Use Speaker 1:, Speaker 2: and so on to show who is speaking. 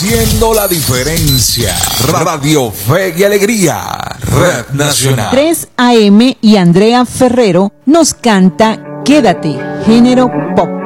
Speaker 1: Haciendo la diferencia. Radio Fe y Alegría. Red Nacional.
Speaker 2: 3 AM y Andrea Ferrero nos canta Quédate, género pop.